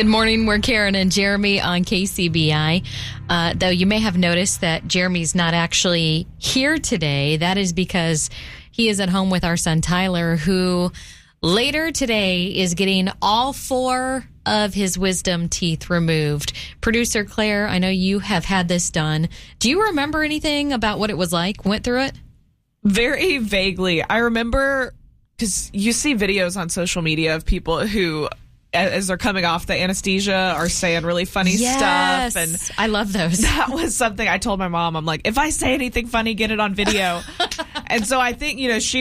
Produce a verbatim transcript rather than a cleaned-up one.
Good morning. We're Karen and Jeremy on K C B I. Uh, though you may have noticed that Jeremy's not actually here today. That is because he is at home with our son Tyler, who later today is getting all four of his wisdom teeth removed. Producer Claire, I know you have had this done. Do you remember anything about what it was like? Went through it? Very vaguely. I remember, because you see videos on social media of people who, as they're coming off the anesthesia, are saying really funny yes, stuff. And I love those. That was something I told my mom. I'm like, if I say anything funny, get it on video. And so I think, you know, she